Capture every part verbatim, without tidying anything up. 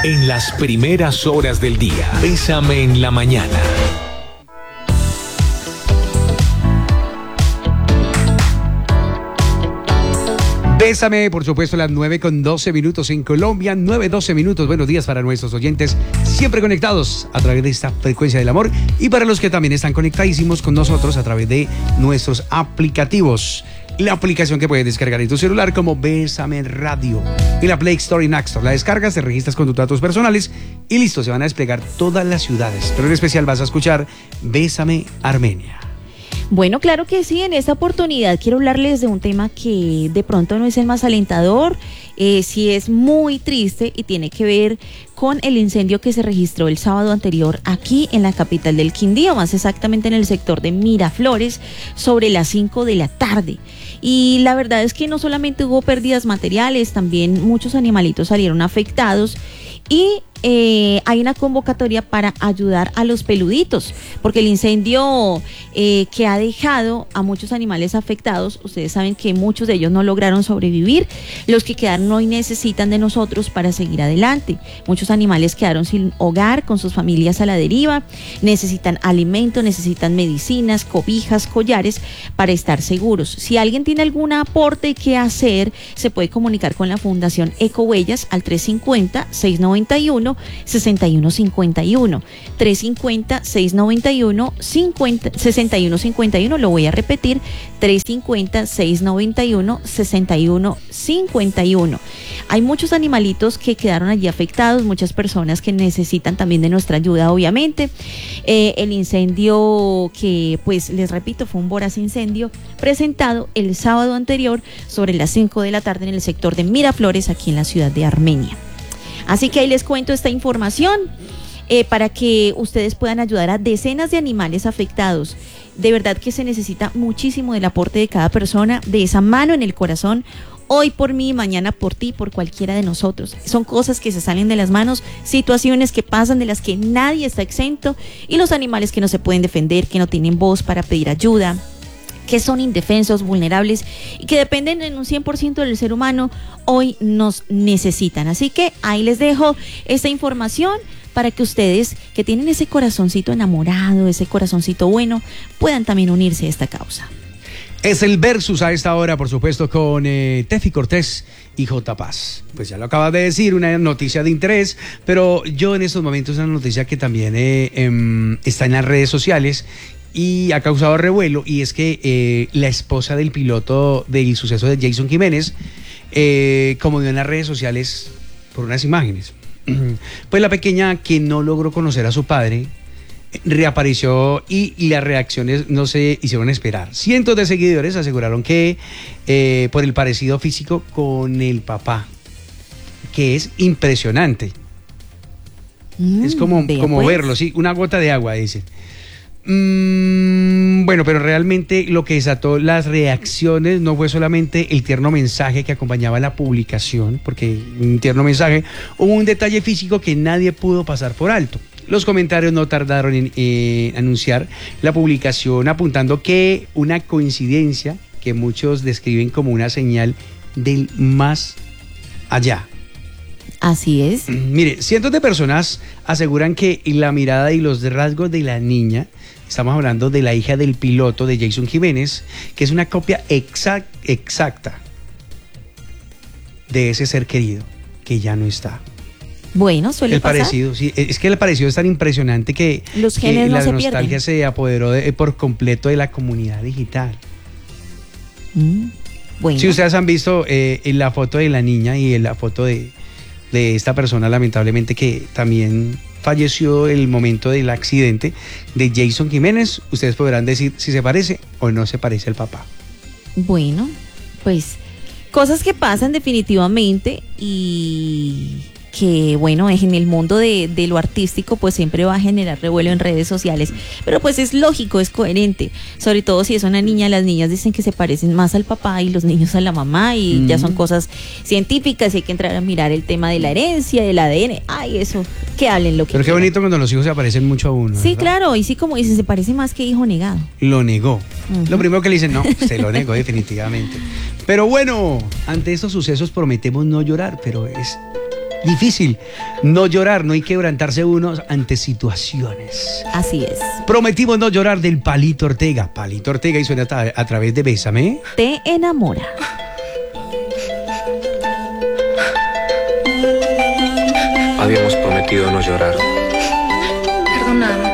En las primeras horas del día, Bésame en la mañana. Bésame, por supuesto, las nueve con doce minutos en Colombia, nueve doce minutos. Buenos días para nuestros oyentes, siempre conectados a través de esta frecuencia del amor, y para los que también están conectadísimos con nosotros a través de nuestros aplicativos. La aplicación que puedes descargar en tu celular como Bésame Radio, en la Play Store y en App Store. La descargas, te registras con tus datos personales y listo, se van a desplegar todas las ciudades. Pero en especial vas a escuchar Bésame Armenia. Bueno, claro que sí, en esta oportunidad quiero hablarles de un tema que de pronto no es el más alentador, eh, sí es muy triste y tiene que ver con el incendio que se registró el sábado anterior aquí en la capital del Quindío, más exactamente en el sector de Miraflores, sobre las cinco de la tarde. Y la verdad es que no solamente hubo pérdidas materiales, también muchos animalitos salieron afectados. Y eh, hay una convocatoria para ayudar a los peluditos, porque el incendio eh, que ha dejado a muchos animales afectados, ustedes saben que muchos de ellos no lograron sobrevivir. Los que quedaron hoy necesitan de nosotros para seguir adelante. Muchos animales quedaron sin hogar, con sus familias a la deriva, necesitan alimento, necesitan medicinas, cobijas, collares para estar seguros. Si alguien tiene algún aporte que hacer, se puede comunicar con la Fundación Ecohuellas al tres cinco cero, seis nueve uno, seis uno cinco uno, tres cinco cero, seis nueve uno, seis uno cinco uno. Lo voy a repetir: tres cinco cero, seis nueve uno, seis uno cinco uno. Hay muchos animalitos que quedaron allí afectados, muchas personas que necesitan también de nuestra ayuda, obviamente. Eh, el incendio que, pues, les repito, fue un voraz incendio presentado el sábado anterior sobre las cinco de la tarde en el sector de Miraflores, aquí en la ciudad de Armenia. Así que ahí les cuento esta información eh, para que ustedes puedan ayudar a decenas de animales afectados. De verdad que se necesita muchísimo del aporte de cada persona, de esa mano en el corazón. Hoy por mí, mañana por ti, por cualquiera de nosotros. Son cosas que se salen de las manos, situaciones que pasan de las que nadie está exento, y los animales que no se pueden defender, que no tienen voz para pedir ayuda, que son indefensos, vulnerables y que dependen en un cien por ciento del ser humano, hoy nos necesitan. Así que ahí les dejo esta información para que ustedes, que tienen ese corazoncito enamorado, ese corazoncito bueno, puedan también unirse a esta causa. Es el Versus a esta hora, por supuesto, con eh, Tefi Cortés y J. Paz. Pues ya lo acabas de decir, una noticia de interés, pero yo en estos momentos una noticia que también eh, eh, está en las redes sociales y ha causado revuelo, y es que eh, la esposa del piloto del suceso de Jason Jiménez, eh, como vio en las redes sociales por unas imágenes, pues la pequeña, que no logró conocer a su padre, reapareció y, y las reacciones no se hicieron esperar. Cientos de seguidores aseguraron que eh, por el parecido físico con el papá, que es impresionante. Mm, es como, como pues. verlo, sí, una gota de agua, dicen. Mm, bueno, pero realmente lo que desató las reacciones no fue solamente el tierno mensaje que acompañaba la publicación, porque un tierno mensaje, hubo un detalle físico que nadie pudo pasar por alto. Los comentarios no tardaron en eh, anunciar la publicación, apuntando que una coincidencia que muchos describen como una señal del más allá. Así es. Mire, cientos de personas aseguran que la mirada y los rasgos de la niña, estamos hablando de la hija del piloto de Jason Jiménez, que es una copia exact, exacta de ese ser querido que ya no está. Bueno, suele el pasar. Parecido, sí, es que el parecido es tan impresionante que, los genes que no la se nostalgia pierden. se apoderó de, por completo de la comunidad digital. Mm, bueno. Si ustedes han visto eh, la foto de la niña y la foto de, de esta persona, lamentablemente, que también falleció el momento del accidente de Jason Jiménez, ustedes podrán decir si se parece o no se parece al papá. Bueno, pues cosas que pasan definitivamente, y que bueno, en el mundo de, de lo artístico pues siempre va a generar revuelo en redes sociales, pero pues es lógico, es coherente, sobre todo si es una niña. Las niñas dicen que se parecen más al papá y los niños a la mamá, y mm. ya son cosas científicas, y hay que entrar a mirar el tema de la herencia, del A D N, ay, eso, que hablen lo que Pero qué quieran. bonito cuando los hijos se parecen mucho a uno, Sí, ¿verdad? claro, y sí, como dicen, se parece más que hijo negado. Lo negó. Uh-huh. Lo primero que le dicen, no, se lo negó definitivamente. Pero bueno, ante estos sucesos prometemos no llorar, pero es difícil no llorar, no hay que quebrantarse uno ante situaciones. Así es. Prometimos no llorar del Palito Ortega. Palito Ortega y suena a, a través de Bésame. Te enamora. Habíamos prometido no llorar. Perdóname.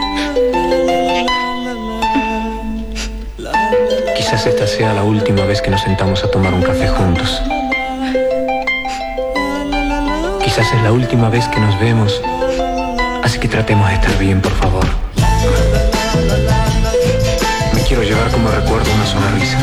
Quizás esta sea la última vez que nos sentamos a tomar un café juntos. Quizás es la última vez que nos vemos. Así que tratemos de estar bien, por favor. Me quiero llevar como recuerdo una sonrisa.